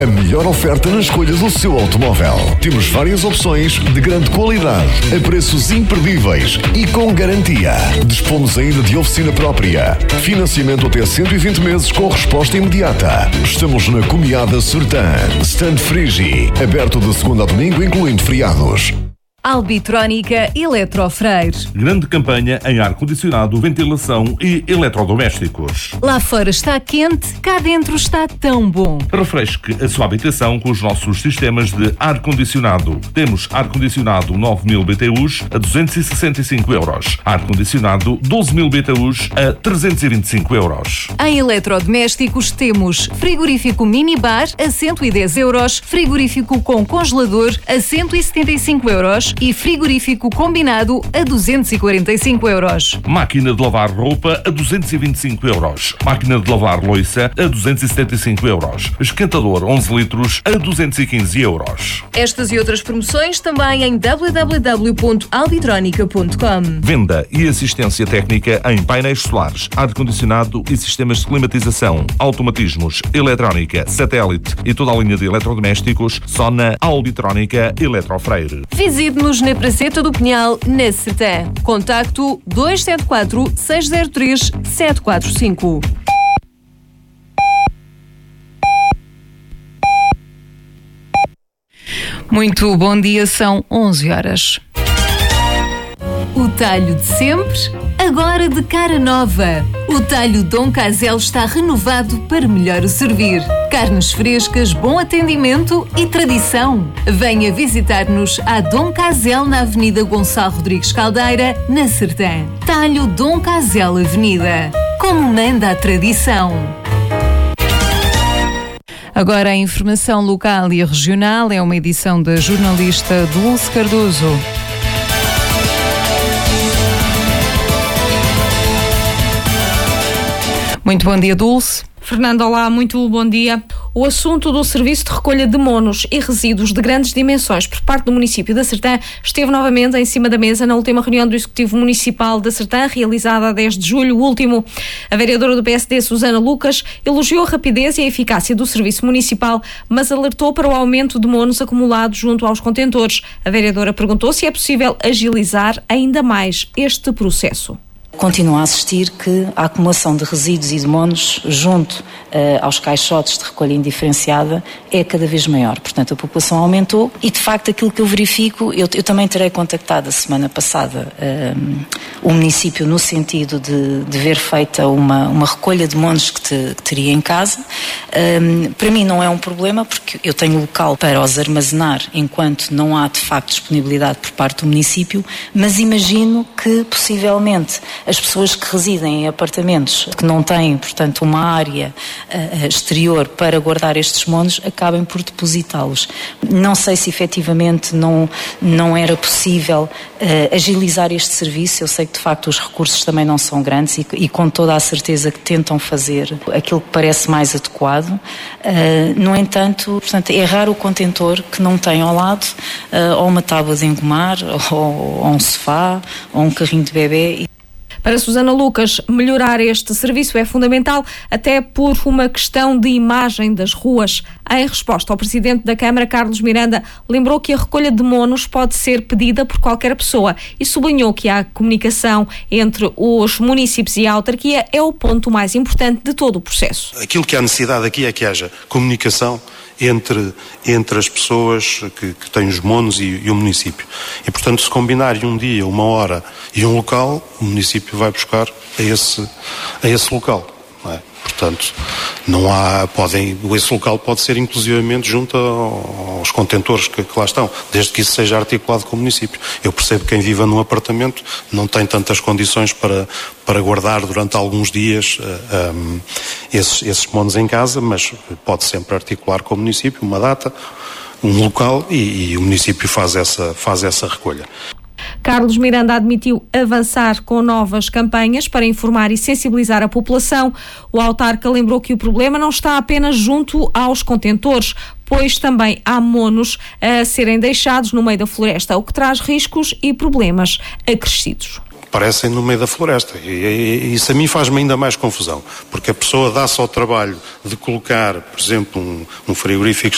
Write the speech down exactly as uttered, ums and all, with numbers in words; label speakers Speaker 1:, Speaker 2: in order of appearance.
Speaker 1: A melhor oferta na escolha do seu automóvel. Temos várias opções de grande qualidade, a preços imperdíveis e com garantia. Dispomos ainda de oficina própria. Financiamento até cento e vinte meses com resposta imediata. Estamos na Comiada Sertã. Stand Frigi. Aberto de segunda a domingo, incluindo feriados.
Speaker 2: Albitrónica Eletrofreire.
Speaker 3: Grande campanha em ar-condicionado, ventilação e eletrodomésticos.
Speaker 2: Lá fora está quente, cá dentro está tão bom.
Speaker 3: Refresque a sua habitação com os nossos sistemas de ar-condicionado. Temos ar-condicionado nove mil B T Us a duzentos e sessenta e cinco euros. Ar-condicionado doze mil B T Us a trezentos e vinte e cinco euros.
Speaker 2: Em eletrodomésticos temos frigorífico minibar a cento e dez euros, frigorífico com congelador a cento e setenta e cinco euros e frigorífico combinado a duzentos e quarenta e cinco euros.
Speaker 3: Máquina de lavar roupa a duzentos e vinte e cinco euros. Máquina de lavar louça a duzentos e setenta e cinco euros. Esquentador onze litros a duzentos e quinze euros.
Speaker 2: Estas e outras promoções também em w w w ponto albitronica ponto com.
Speaker 3: Venda e assistência técnica em painéis solares, ar-condicionado e sistemas de climatização, automatismos, eletrónica, satélite e toda a linha de eletrodomésticos só na Albitrónica Eletrofreire.
Speaker 2: Visite-nos na Praceta do Pinhal, na Sertã. Contacto dois sete quatro, seis zero três, sete quatro cinco. Muito bom dia, são onze horas. O talho de sempre, agora de cara nova. O talho Dom Casel está renovado para melhor o servir. Carnes frescas, bom atendimento e tradição. Venha visitar-nos à Dom Casel na Avenida Gonçalo Rodrigues Caldeira, na Sertã. Talho Dom Casel Avenida. Como manda a tradição. Agora a informação local e regional é uma edição da jornalista Dulce Cardoso. Muito bom dia, Dulce.
Speaker 4: Fernando, olá, muito bom dia. O assunto do serviço de recolha de monos e resíduos de grandes dimensões por parte do município da Sertã esteve novamente em cima da mesa na última reunião do Executivo Municipal da Sertã, realizada a dez de julho último. A vereadora do P S D, Susana Lucas, elogiou a rapidez e a eficácia do serviço municipal, mas alertou para o aumento de monos acumulados junto aos contentores. A vereadora perguntou se é possível agilizar ainda mais este processo.
Speaker 5: Continua a assistir que a acumulação de resíduos e de monos junto uh, aos caixotes de recolha indiferenciada é cada vez maior. Portanto, a população aumentou e, de facto, aquilo que eu verifico, eu, eu também terei contactado a semana passada um, o município no sentido de, de ver feita uma, uma recolha de monos que, te, que teria em casa. Um, para mim não é um problema porque eu tenho local para os armazenar enquanto não há, de facto, disponibilidade por parte do município, mas imagino que, possivelmente, as pessoas que residem em apartamentos que não têm, portanto, uma área uh, exterior para guardar estes monos, acabem por depositá-los. Não sei se efetivamente não, não era possível uh, agilizar este serviço. Eu sei que, de facto, os recursos também não são grandes e, e com toda a certeza que tentam fazer aquilo que parece mais adequado. Uh, no entanto, portanto, é raro o contentor que não tem ao lado uh, ou uma tábua de engomar, ou, ou um sofá, ou um carrinho de bebê.
Speaker 4: Para Susana Lucas, melhorar este serviço é fundamental, até por uma questão de imagem das ruas. Em resposta ao Presidente da Câmara, Carlos Miranda, lembrou que a recolha de monos pode ser pedida por qualquer pessoa e sublinhou que a comunicação entre os municípios e a autarquia é o ponto mais importante de todo o processo.
Speaker 6: Aquilo que há necessidade aqui é que haja comunicação entre, entre as pessoas que, que têm os monos e, e o município. E, portanto, se combinarem um dia, uma hora e um local, o município vai buscar a esse, a esse local. Não é? Portanto, não há, podem, esse local pode ser inclusivamente junto aos contentores que, que lá estão, desde que isso seja articulado com o município. Eu percebo que quem viva num apartamento não tem tantas condições para, para guardar durante alguns dias uh, um, esses, esses monos em casa, mas pode sempre articular com o município uma data, um local e, e o município faz essa, faz essa recolha.
Speaker 4: Carlos Miranda admitiu avançar com novas campanhas para informar e sensibilizar a população. O autarca lembrou que o problema não está apenas junto aos contentores, pois também há monos a serem deixados no meio da floresta, o que traz riscos e problemas acrescidos.
Speaker 6: Parecem no meio da floresta e, e isso a mim faz-me ainda mais confusão, porque a pessoa dá-se ao trabalho de colocar, por exemplo, um, um frigorífico